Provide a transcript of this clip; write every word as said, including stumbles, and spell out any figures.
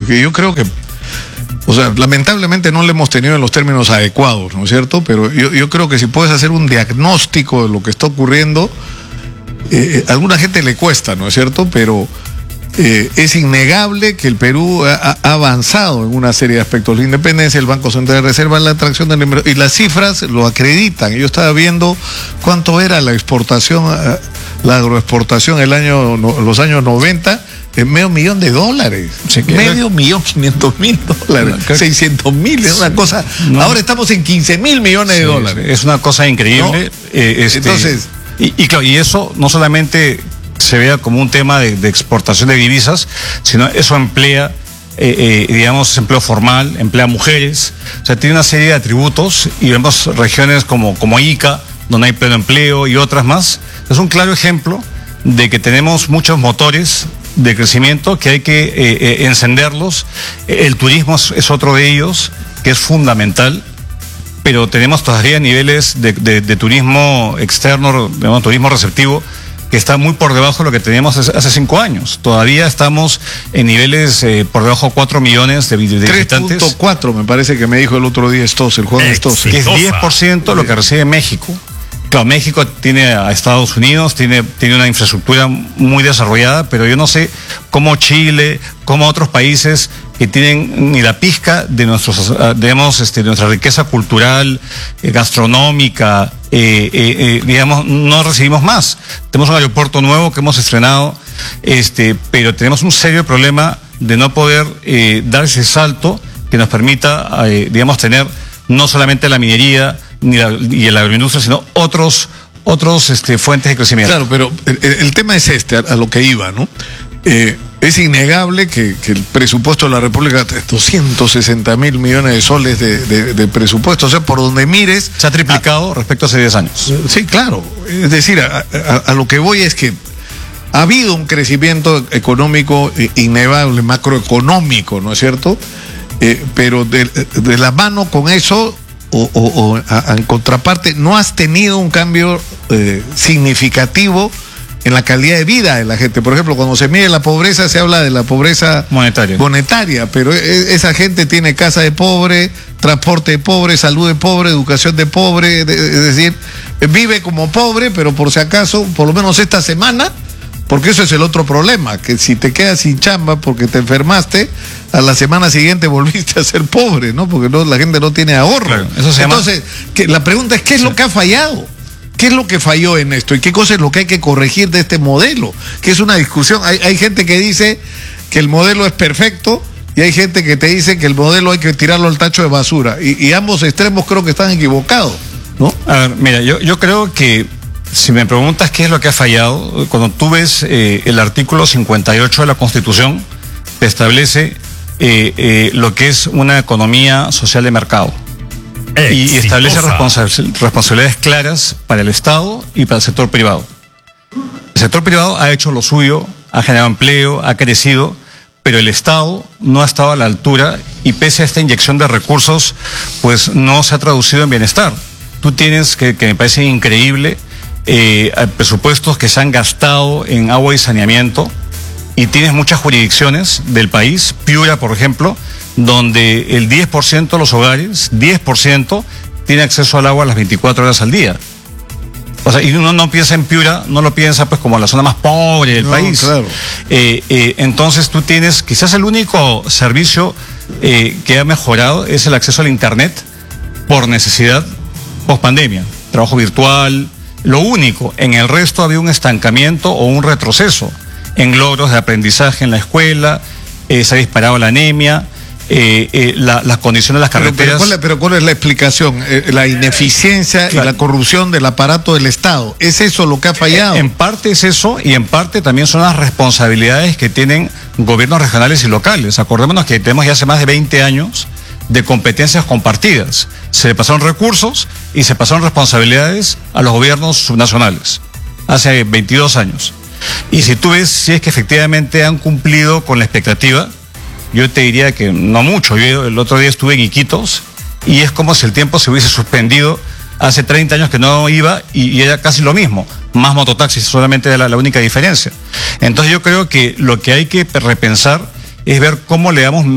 que yo creo que, o sea, lamentablemente no lo hemos tenido en los términos adecuados, ¿no es cierto? Pero yo, yo creo que si puedes hacer un diagnóstico de lo que está ocurriendo, eh, a alguna gente le cuesta, ¿no es cierto? Pero eh, es innegable que el Perú ha, ha avanzado en una serie de aspectos. La independencia, el Banco Central de Reserva, la atracción del inversor, y las cifras lo acreditan. Yo estaba viendo cuánto era la exportación, la agroexportación el año, los años noventa, en medio millón de dólares. Sí, medio millón, quinientos mil dólares, no, seiscientos mil, es una cosa. No. Ahora estamos en quince mil millones de sí, dólares. Es una cosa increíble. ¿No? Eh, este, Entonces, y, y claro, y eso no solamente se vea como un tema de, de exportación de divisas, sino eso emplea, eh, eh, digamos, empleo formal, emplea mujeres, o sea, tiene una serie de atributos, y vemos regiones como, como Ica, donde hay pleno empleo, y otras más. Es un claro ejemplo de que tenemos muchos motores de crecimiento que hay que eh, eh, encenderlos. El turismo es, es otro de ellos, que es fundamental, pero tenemos todavía niveles de, de, de turismo externo, digamos, turismo receptivo, que está muy por debajo de lo que teníamos hace cinco años. Todavía estamos en niveles eh, por debajo de cuatro millones de, de visitantes. tres punto cuatro me parece que me dijo el otro día Stoss, el Juan Stoss. Que es diez por ciento lo que recibe México. Claro, México tiene a Estados Unidos, tiene, tiene una infraestructura muy desarrollada, pero yo no sé cómo Chile, cómo otros países que tienen ni la pizca de nuestros, digamos, este, de nuestra riqueza cultural, eh, gastronómica, eh, eh, eh, digamos, no recibimos más. Tenemos un aeropuerto nuevo que hemos estrenado, este, pero tenemos un serio problema de no poder eh, dar ese salto que nos permita, eh, digamos, tener no solamente la minería ni la, y la agroindustria, sino otros, otros este, fuentes de crecimiento. Claro, pero el, el tema es este, a, a lo que iba, ¿no? Eh, es innegable que, que el presupuesto de la República, doscientos sesenta mil millones de soles de, de, de presupuesto, o sea, por donde mires... Se ha triplicado a, respecto a hace diez años. Sí, claro. Es decir, a, a, a lo que voy es que ha habido un crecimiento económico innegable, macroeconómico, ¿no es cierto? Eh, pero de, de la mano con eso... O, o, o a, en contraparte, no has tenido un cambio eh, significativo en la calidad de vida de la gente. Por ejemplo, cuando se mide la pobreza, se habla de la pobreza monetaria, monetaria, pero esa gente tiene casa de pobre, transporte de pobre, salud de pobre, educación de pobre, de, es decir, vive como pobre, pero por si acaso, por lo menos esta semana, porque eso es el otro problema, que si te quedas sin chamba porque te enfermaste, a la semana siguiente volviste a ser pobre, ¿no? Porque no, la gente no tiene ahorro. Claro, eso se Entonces, llama... que la pregunta es, ¿qué es sí. lo que ha fallado? ¿Qué es lo que falló en esto? ¿Y qué cosa es lo que hay que corregir de este modelo? Que es una discusión. Hay, hay gente que dice que el modelo es perfecto y hay gente que te dice que el modelo hay que tirarlo al tacho de basura. Y, y ambos extremos creo que están equivocados, ¿no? A ver, mira, yo, yo creo que si me preguntas qué es lo que ha fallado, cuando tú ves eh, el artículo cincuenta y ocho de la Constitución, te establece eh, eh, lo que es una economía social de mercado. Exitosa. Y establece responsab- responsabilidades claras para el Estado y para el sector privado. El sector privado ha hecho lo suyo, ha generado empleo, ha crecido, pero el Estado no ha estado a la altura y pese a esta inyección de recursos, pues no se ha traducido en bienestar. Tú tienes, que, que me parece increíble, Eh, presupuestos que se han gastado en agua y saneamiento, y tienes muchas jurisdicciones del país, Piura por ejemplo, donde el diez por ciento de los hogares, diez por ciento tiene acceso al agua a las veinticuatro horas al día. O sea, y uno no piensa en Piura, no lo piensa pues como la zona más pobre del no, país. Claro. Eh, eh, entonces tú tienes, quizás el único servicio eh, que ha mejorado es el acceso al internet por necesidad post pandemia, trabajo virtual. Lo único, en el resto había un estancamiento o un retroceso en logros de aprendizaje en la escuela, eh, se ha disparado la anemia, eh, eh, la, las condiciones de las carreteras. Pero, pero, ¿cuál, es, pero ¿cuál es la explicación? Eh, la ineficiencia claro. y la corrupción del aparato del Estado. ¿Es eso lo que ha fallado? En parte es eso, y en parte también son las responsabilidades que tienen gobiernos regionales y locales. Acordémonos que tenemos ya hace más de veinte años de competencias compartidas. Se le pasaron recursos y se pasaron responsabilidades a los gobiernos subnacionales hace veintidós años. Y si tú ves si es que efectivamente han cumplido con la expectativa, yo te diría que no mucho. Yo el otro día estuve en Iquitos y es como si el tiempo se hubiese suspendido. Hace treinta años que no iba y, y era casi lo mismo, más mototaxis, solamente era la, la única diferencia. Entonces yo creo que lo que hay que repensar es ver cómo le damos